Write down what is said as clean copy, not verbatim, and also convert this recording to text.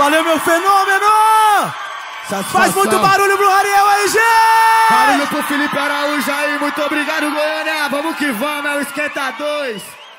Valeu, meu fenômeno! Satisfação. Faz muito barulho pro Ariel aí, gente! Barulho pro Felipe Araújo aí, muito obrigado, Goiânia! Vamos que vamos, é o Esquenta 2!